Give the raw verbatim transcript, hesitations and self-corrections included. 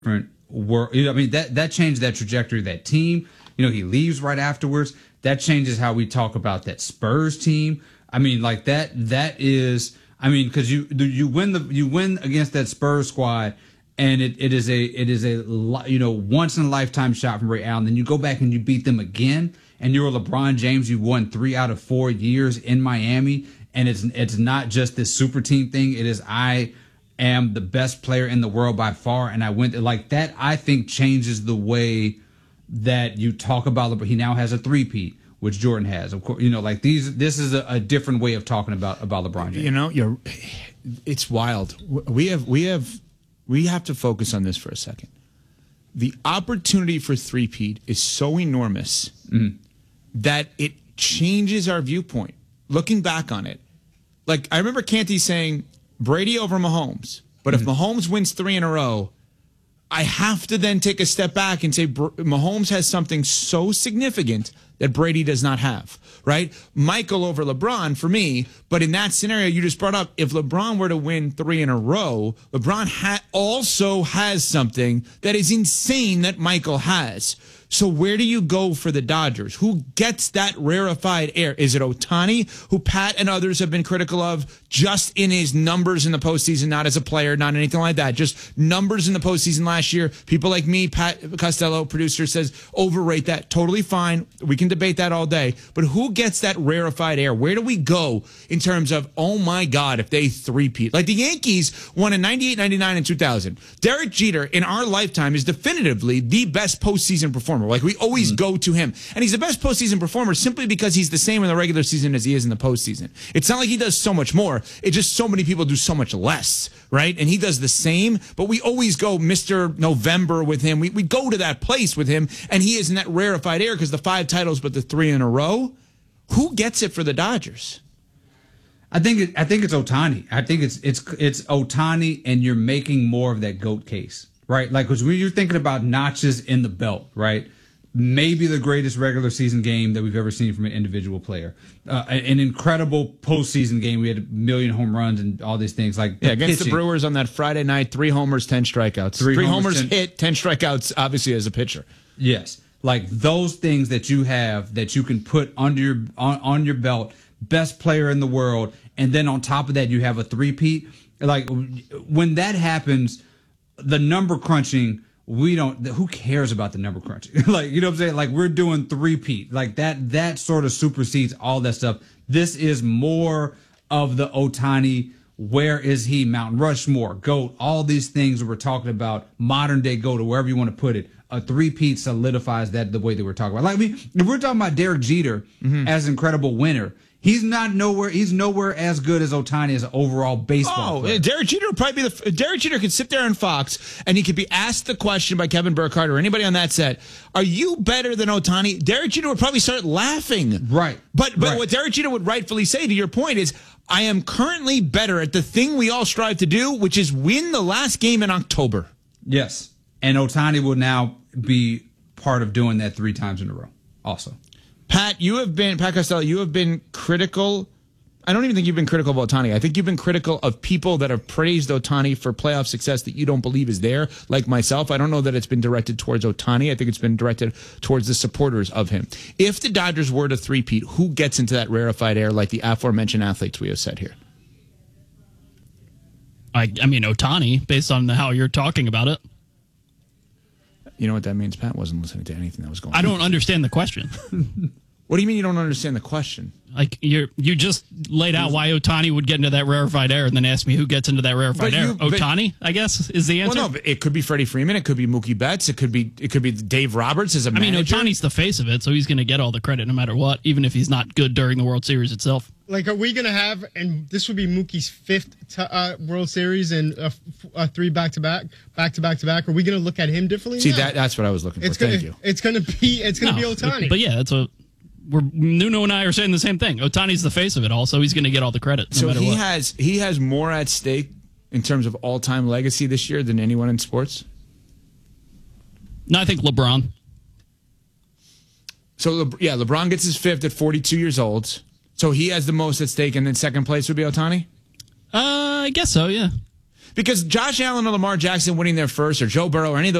different world. I mean, that that changed that trajectory of that team. You know, he leaves right afterwards. That changes how we talk about that Spurs team. I mean, like that. That is, I mean, because you you win the you win against that Spurs squad, and it, it is a it is a you know once in a lifetime shot from Ray Allen. Then you go back and you beat them again, and you're LeBron James. You won three out of four years in Miami, and it's it's not just this super team thing. It is I am the best player in the world by far, and I went like that. I think changes the way that you talk about LeBron. He now has a three-peat, which Jordan has. Of course, you know, like these. This is a, a different way of talking about about LeBron James. You know, you're. It's wild. We have we have we have to focus on this for a second. The opportunity for three-peat is so enormous mm-hmm. that it changes our viewpoint. Looking back on it, like I remember Canty saying Brady over Mahomes, but mm-hmm. if Mahomes wins three in a row, I have to then take a step back and say Mahomes has something so significant that Brady does not have, right? Michael over LeBron for me, but in that scenario you just brought up, if LeBron were to win three in a row, LeBron ha- also has something that is insane that Michael has. So where do you go for the Dodgers? Who gets that rarefied air? Is it Ohtani, who Pat and others have been critical of just in his numbers in the postseason, not as a player, not anything like that, just numbers in the postseason last year? People like me, Pat Costello, producer, says overrate that. Totally fine. We can debate that all day. But who gets that rarefied air? Where do we go in terms of, oh my God, if they three-peat? Like the Yankees won in ninety-eight, ninety-nine, and two thousand. Derek Jeter, in our lifetime, is definitively the best postseason performer. Like we always mm-hmm. go to him. And he's the best postseason performer simply because he's the same in the regular season as he is in the postseason. It's not like he does so much more. It's just so many people do so much less, right? And he does the same, but we always go Mister November with him. We we go to that place with him, and he is in that rarefied air because the five titles but the three in a row. Who gets it for the Dodgers? I think it, I think it's Ohtani. I think it's it's it's Ohtani, and you're making more of that GOAT case, right? Like, because when you're thinking about notches in the belt, right? Maybe the greatest regular season game that we've ever seen from an individual player. Uh, an incredible postseason game. We had a million home runs and all these things. Like yeah, against pitching. The Brewers on that Friday night, three homers, ten strikeouts. Three, three homers, homers ten, hit, ten strikeouts, obviously, as a pitcher. Yes. Like those things that you have that you can put under your on, on your belt, best player in the world, and then on top of that you have a three-peat. Like when that happens, the number crunching, we don't. Who cares about the number crunching? Like, you know what I'm saying? Like we're doing three-peat. Like that that sort of supersedes all that stuff. This is more of the Ohtani. Where is he? Mount Rushmore, GOAT, all these things we're talking about, modern day GOAT, or wherever you want to put it. A three-peat solidifies that the way that we're talking about. Like, I mean, if we're talking about Derek Jeter mm-hmm. as an incredible winner, he's not nowhere. He's nowhere as good as Ohtani as an overall baseball oh, player. Derek Jeter would probably be the. Derek Jeter could sit there on Fox and he could be asked the question by Kevin Burkhardt or anybody on that set: are you better than Ohtani? Derek Jeter would probably start laughing. Right. But but right. what Derek Jeter would rightfully say, to your point, is I am currently better at the thing we all strive to do, which is win the last game in October. Yes, and Ohtani will now be part of doing that three times in a row also. Pat, you have been, Pat Costello, you have been critical. I don't even think you've been critical of Ohtani. I think you've been critical of people that have praised Ohtani for playoff success that you don't believe is there, like myself. I don't know that it's been directed towards Ohtani. I think it's been directed towards the supporters of him. If the Dodgers were to three-peat, who gets into that rarefied air like the aforementioned athletes we have said here? I, I mean, Ohtani, based on how you're talking about it. You know what that means? Pat wasn't listening to anything that was going on. I don't understand the question. What do you mean you don't understand the question? Like you you just laid out why Ohtani would get into that rarefied air and then asked me who gets into that rarefied air. Ohtani, I guess, is the answer. Well, no, it could be Freddie Freeman. It could be Mookie Betts. It could be it could be Dave Roberts as a manager. I mean, Ohtani's the face of it, so he's going to get all the credit no matter what, even if he's not good during the World Series itself. Like, are we going to have, and this would be Mookie's fifth t- uh, World Series and uh, f- uh, three back-to-back, back-to-back-to-back. Are we going to look at him differently? See, now? that that's what I was looking for. It's gonna, Thank you. It's going to be it's going to no, be Ohtani. But yeah, that's what we're Nuno and I are saying the same thing. Ohtani's the face of it all, so he's going to get all the credit no so matter he what. has he has more at stake in terms of all-time legacy this year than anyone in sports. No, I think LeBron. So Le- yeah, LeBron gets his fifth at forty-two years old. So he has the most at stake, and then second place would be Ohtani? Uh, I guess so, yeah. Because Josh Allen or Lamar Jackson winning their first, or Joe Burrow or any of those